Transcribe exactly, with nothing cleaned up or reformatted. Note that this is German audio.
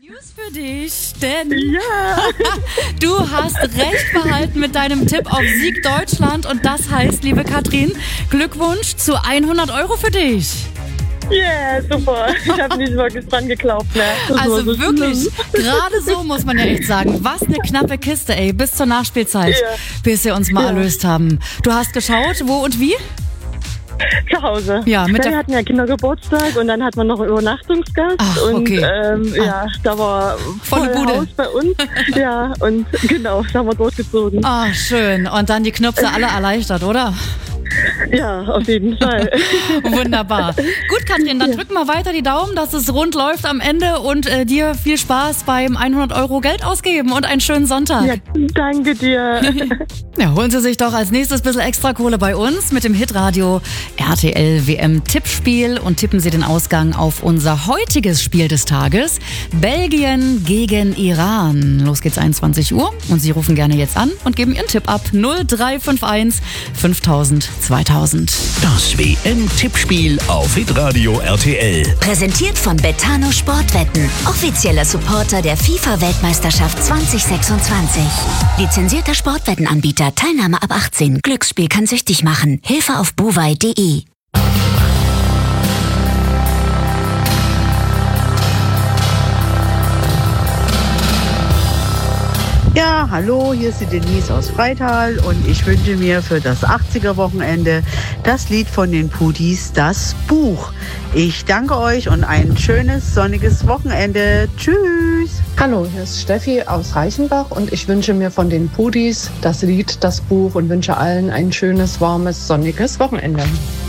News für dich, denn Ja. du hast recht behalten mit deinem Tipp auf Sieg Deutschland und das heißt, liebe Katrin, Glückwunsch zu hundert Euro für dich. Yeah, super. Ich habe nicht wirklich dran geglaubt. Ne? Das war Also so wirklich, schlimm. gerade so muss man ja echt sagen, was eine knappe Kiste, ey, bis zur Nachspielzeit, Ja. bis wir uns mal Ja. erlöst haben. Du hast geschaut, wo und wie? Zu Hause. Ja, mit ja, der- wir hatten ja Kindergeburtstag und dann hat man noch einen Übernachtungsgast. Ach, und okay. ähm, ja, da war Volle voll Bude. Haus bei uns. Ja, und genau, da haben wir durchgezogen. Ah, schön. Und dann die Knöpfe alle erleichtert, oder? Ja, auf jeden Fall. Wunderbar. Gut, Katrin, dann drück mal weiter die Daumen, dass es rund läuft am Ende und äh, dir viel Spaß beim hundert Euro Geld ausgeben und einen schönen Sonntag. Ja, danke dir. Ja, holen Sie sich doch als nächstes ein bisschen extra Kohle bei uns mit dem Hitradio R T L W M Tippspiel und tippen Sie den Ausgang auf unser heutiges Spiel des Tages. Belgien gegen Iran. Los geht's einundzwanzig Uhr und Sie rufen gerne jetzt an und geben Ihren Tipp ab. null drei fünf eins fünftausend zweitausend. Das W M-Tippspiel auf Hitradio R T L. Präsentiert von Betano Sportwetten, offizieller Supporter der FIFA-Weltmeisterschaft zwanzig sechsundzwanzig. Lizenzierter Sportwettenanbieter, Teilnahme ab achtzehn. Glücksspiel kann süchtig machen. Hilfe auf buwei punkt de. Ja, hallo, hier ist die Denise aus Freital und ich wünsche mir für das achtziger-Wochenende das Lied von den Pudis, das Buch. Ich danke euch und ein schönes, sonniges Wochenende. Tschüss! Hallo, hier ist Steffi aus Reichenbach und ich wünsche mir von den Pudis das Lied, das Buch und wünsche allen ein schönes, warmes, sonniges Wochenende.